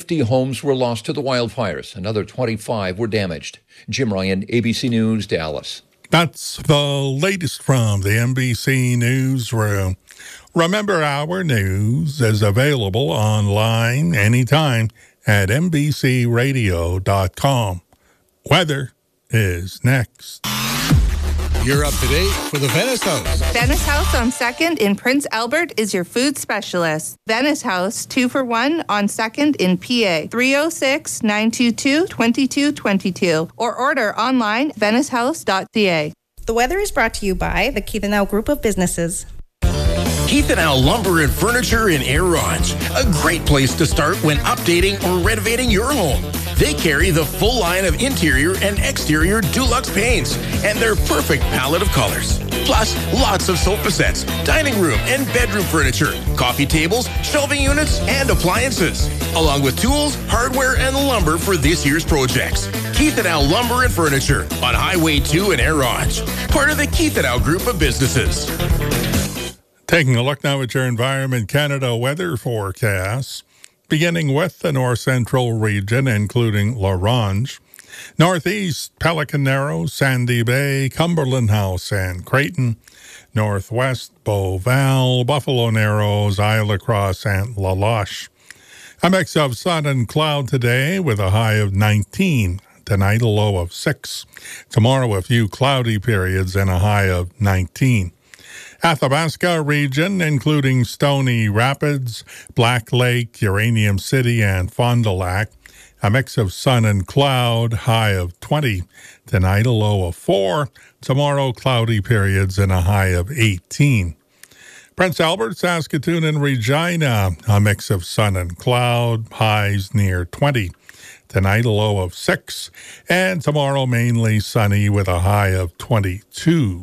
50 homes were lost to the wildfires. Another 25 were damaged. Jim Ryan, ABC News, Dallas. That's the latest from the NBC Newsroom. Remember, our news is available online anytime at NBCRadio.com. Weather is next. You're up to date for the Venice House. Venice House on 2nd in Prince Albert is your food specialist. Venice House, 2-for-1 on 2nd in PA, 306-922-2222. Or order online, venicehouse.ca. The weather is brought to you by the Keith & Al Group of Businesses. Keith & Al Lumber and Furniture in Air Ronge. A great place to start when updating or renovating your home. They carry the full line of interior and exterior Dulux paints and their perfect palette of colors. Plus, lots of sofa sets, dining room and bedroom furniture, coffee tables, shelving units, and appliances, along with tools, hardware, and lumber for this year's projects. Keith & Al Lumber and Furniture on Highway 2 in Air Ronge. Part of the Keith & Al Group of Businesses. Taking a look now at your Environment Canada weather forecasts, beginning with the north central region, including La Ronge, northeast Pelican Narrows, Sandy Bay, Cumberland House, and Creighton, northwest Beauval, Buffalo Narrows, Isle Cross, and La Loche. A mix of sun and cloud today with a high of 19. Tonight, a low of 6. Tomorrow, a few cloudy periods and a high of 19. Athabasca region, including Stony Rapids, Black Lake, Uranium City, and Fond du Lac. A mix of sun and cloud, high of 20. Tonight, a low of 4. Tomorrow, cloudy periods and a high of 18. Prince Albert, Saskatoon, and Regina. A mix of sun and cloud, highs near 20. Tonight, a low of 6. And tomorrow, mainly sunny with a high of 22.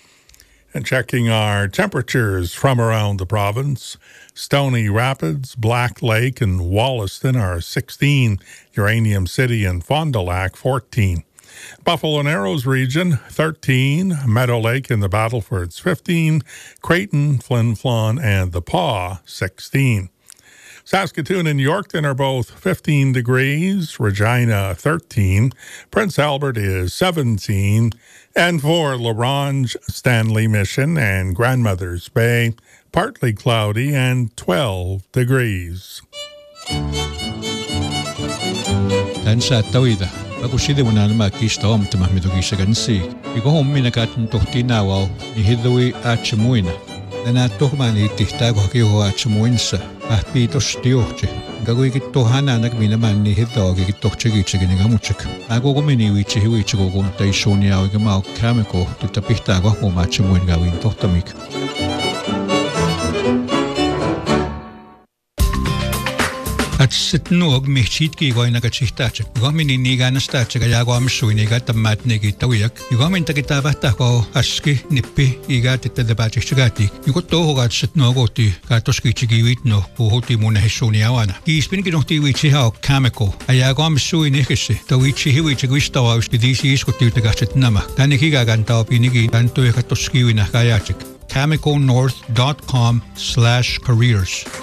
And checking our temperatures from around the province, Stony Rapids, Black Lake, and Wollaston are 16. Uranium City and Fond du Lac, 14. Buffalo Narrows region, 13. Meadow Lake and the Battlefords, 15. Creighton, Flin Flon, and the Pas, 16. Saskatoon and Yorkton are both 15 degrees, Regina 13, Prince Albert is 17, and for La Ronge, Stanley Mission, and Grandmother's Bay, partly cloudy and 12 degrees. Tawida. Ako sida wala na makista om tamahmidogisa gansi. Iko homina katun tohtina wao ni hidoi achemuina. Nana tohmani tihtago hakiho achemuinsa. Ahpitos tioche. Gago ikitohana nagminaman ni hidog ikitochigitsigini gamuchik. Ako kumini wichihiwichigo kumta ishonia o ikamao kamiko tutapihtago mo achemuin gawin tohtamik. At sitnuog mihchit ki goina ka chihtachak. Gomini niga na stachak ya gom suiniga tamat negi tawiyak. Gomin takitaba ko aski nippi iga titadabati chigati. Yuko toho gat sitnuogoti ka toski chigiwit no puhoti muna hisunia wana. Kispin kinoti wichi hao kameko. Aya gom suinigisi. Tawichi hiwi chigwistawa uskidisi iskoti utagachet nama. Tanikiga ganta opinigi tanto ka toski wina kayachik. ChemicalNorth.com/careers.